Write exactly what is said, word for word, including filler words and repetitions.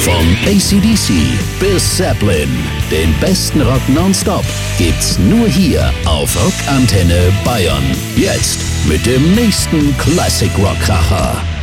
Vom A C D C bis Zeppelin, den besten Rock nonstop gibt's nur hier auf Rockantenne Bayern. Jetzt mit dem nächsten Classic Rock Kracher.